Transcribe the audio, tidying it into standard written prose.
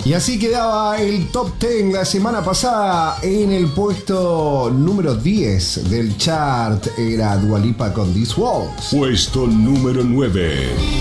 Y así quedaba el top 10 la semana pasada. En el puesto número 10 del chart era Dua Lipa con These Walls. Puesto número 9.